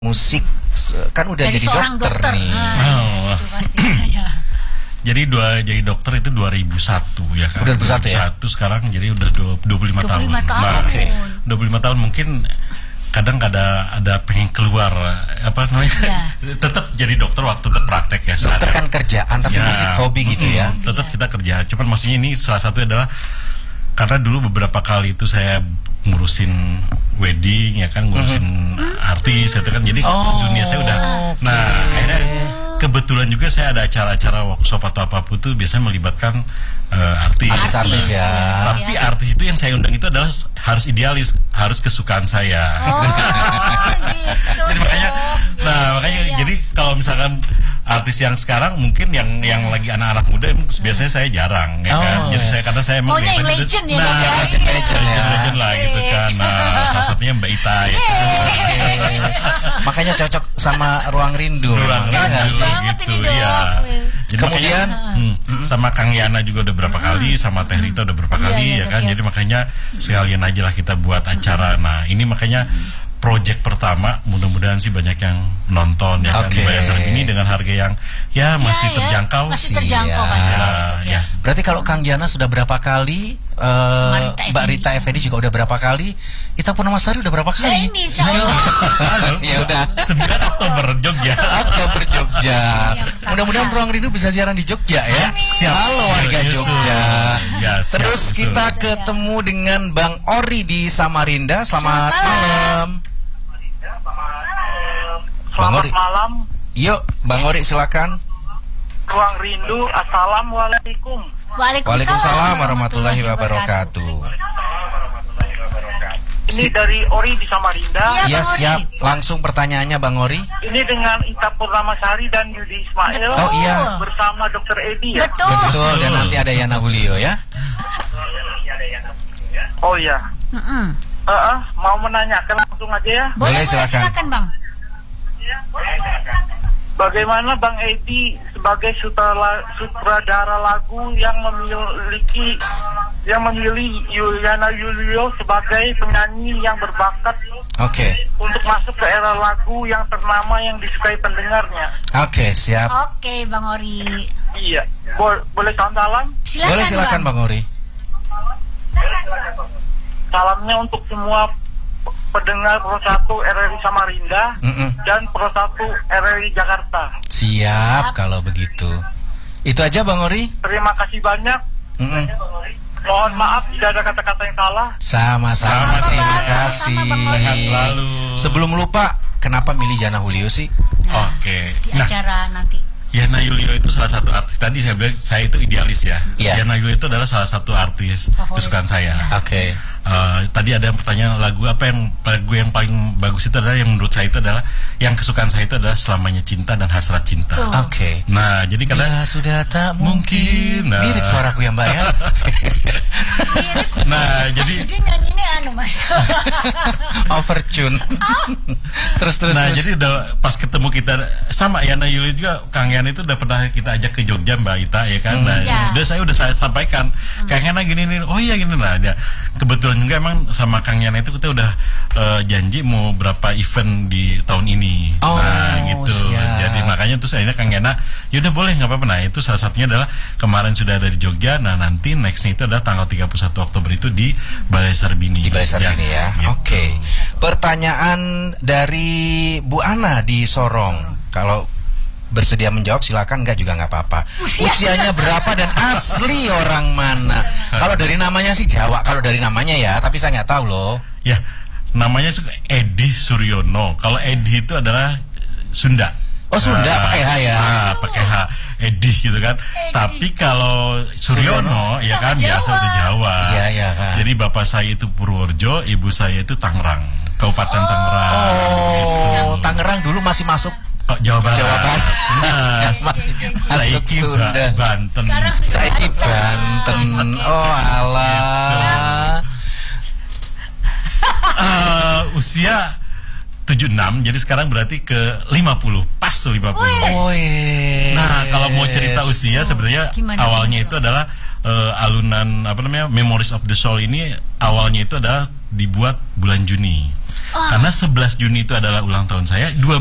musik kan udah Dari jadi dokter nih. Nah, itu pasti ya. Jadi jadi dokter itu 2001 ya kan. Udah 2001 ya? Sekarang jadi udah 25 tahun. 25 tahun. Nah, Oke. 25 tahun mungkin kadang ada pengen keluar apa namanya? Ya. Tetap jadi dokter waktu tetap praktek ya. Dokter kan kerjaan tapi Ya. musik hobi gitu ya. Tetap kita kerja. Cuman maksudnya ini salah satu adalah karena dulu beberapa kali itu saya ngurusin wedding ya kan, ngurusin artis itu kan, jadi dunia saya udah. Nah, akhirnya kebetulan juga saya ada acara-acara workshop atau apapun tuh biasanya melibatkan artis. Artis ya. Tapi artis itu yang saya undang itu adalah harus idealis, harus kesukaan saya. Oh, gitu. Jadi makanya, Iya. jadi kalau misalkan artis yang sekarang mungkin yang lagi anak-anak muda biasanya saya jarang ya kan. Jadi saya karena saya emang maunya yang kelihatan legend ya, nah, Dok, ya? legend lah gitu kan. Nah, salah satunya Mbak Ita ya. Makanya cocok sama Ruang Rindu. Ruang Ya nggak Rindu sih? banget gitu ini, Dok. ya. Jadi Kemudian, makanya, sama Kang Yana juga udah berapa kali, sama Teh Rita udah berapa kali Iya, ya kan. iya. Jadi makanya sekalian aja lah kita buat acara. Nah, ini makanya project pertama, mudah-mudahan sih banyak yang nonton ya kan. Oke. Dibayar segini dengan harga yang ya masih Ya, terjangkau. masih terjangkau Siap. pasti. Ya. Berarti kalau Kang Jana sudah berapa kali, Mbak Rita Effendi juga udah berapa kali, Ita Purnamasari udah berapa Ya kali? ini insya Allah. Ya udah. 9 Oktober Jogja. Oktober Jogja. Yang Mudah-mudahan Ruang Rindu bisa siaran di Jogja ya. Siap. Halo warga Yusuf. Jogja. Ya, siap, Terus betul. kita ketemu dengan Bang Ori di Samarinda. Selamat malam. Bang Selamat Ori. malam, Yuk, Bang Ori silakan. Ruang Rindu. Assalamualaikum. Waalaikumsalam warahmatullahi wabarakatuh. Ini dari Ori di Samarinda. Iya, Iya Bang Ori. siap. Langsung pertanyaannya Bang Ori. Ini dengan Ita Purnamasari dan Yudi Ismail. Oh, iya. Bersama Dr. Edi ya. Betul. Betul, dan nanti ada Yana Julio ya. Oh iya. Mm-mm. Mau menanyakan langsung aja ya. Boleh, silakan. Silakan Bang. Bagaimana Bang Edi sebagai sutradara lagu yang memilih Yana Julio sebagai penyanyi yang berbakat Oke. untuk masuk ke era lagu yang ternama yang disukai pendengarnya? Oke, siap. Oke Bang Ori. Iya. Boleh salam? Boleh silakan Bang Ori. Salamnya untuk semua pendengar Pro 1 RRI Samarinda dan Pro 1 RRI Jakarta. Siap kalau begitu. Itu aja Bang Ori. Terima kasih banyak. Mohon maaf jika ada kata-kata yang salah. Sama-sama, terima kasih. Sama-sama, Bang Ori. Sehat selalu. Sebelum lupa, kenapa milih Yana Julio sih? Oke. Di acara nanti. Yana Julio itu salah satu artis. Tadi saya bilang saya itu idealis ya. Iya. Yana Julio itu adalah salah satu artis Favorit. kesukaan saya. Oke. Tadi ada yang pertanyaan lagu yang paling bagus itu adalah yang menurut saya itu adalah yang kesukaan saya itu adalah Selamanya Cinta dan Hasrat Cinta. Tuh. Oke. Nah, jadi kadang Ya sudah tak mungkin. Nah. Mirip suaraku ya Mbak ya. nah, jadi Dia nyanyinya Mas. Overtune. Terus. nah, jadi udah pas ketemu kita sama Yana Julio juga, Kang Yana itu udah pernah kita ajak ke Jogja Mbak Ita ya kan. Nah, Ya. udah saya sampaikan Kang Yana gini nih. Oh iya gini nah. Dia kebetulan juga emang sama Kang Yana itu kita udah janji mau berapa event di tahun ini. Oh, nah, gitu. siap. Jadi makanya terus akhirnya Kang Yana, yaudah boleh nggak apa-apa. Nah, itu salah satunya adalah kemarin sudah ada di Jogja. Nah, nanti nextnya itu adalah tanggal 31 Oktober itu di Balai Sarbini. Di Balai Sarbini ya. Gitu. Oke. Pertanyaan dari Bu Ana di Sorong. Kalau bersedia menjawab silakan, enggak juga nggak apa-apa. Usianya berapa dan asli orang mana? Kalau dari namanya sih Jawa, kalau dari namanya ya, tapi saya nggak tahu loh. Ya, namanya itu Edi Suryono. Kalau Edi itu adalah Sunda. Oh, Sunda, pakai H ya. Pakai H, Edi gitu kan. Tapi kalau Suryono ya kan Sama biasa Jawa. udah Jawa. Iya, iya kan. Jadi bapak saya itu Purworejo, ibu saya itu Tangerang, Kabupaten Tangerang. Oh, Tangerang dulu masih masuk. Oh, Jawa Barat. Jawa Barat. Nah, Masih saya masuk ki Sunda. Banten. Sekarang sudah Saya di ada. Banten. Oh, alah. Usia 76, jadi sekarang berarti ke 50, pas 50. Oh, yes. Nah, kalau mau cerita usia sebenarnya Gimana awalnya gitu? itu adalah alunan apa namanya Memories of the Soul ini awalnya itu adalah dibuat bulan Juni. Karena 11 Juni itu adalah ulang tahun saya,